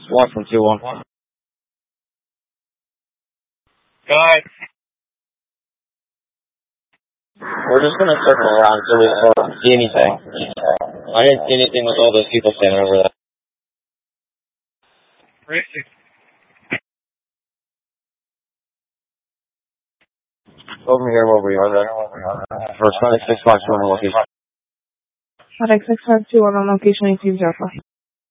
One from 2-1. Guys. We're just gonna circle around until we don't see anything. I didn't see anything with all those people standing over there. Racing. Over here where we are there. First 96 Fox 1 location. FedEx 6521 on location 18 Jaffa.